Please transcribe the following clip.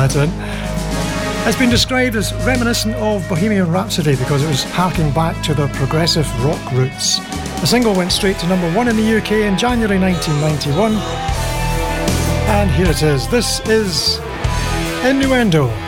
that in. It's been described as reminiscent of Bohemian Rhapsody because it was harking back to their progressive rock roots. The single went straight to number 1 in the UK in January 1991. And here it is. This is Innuendo.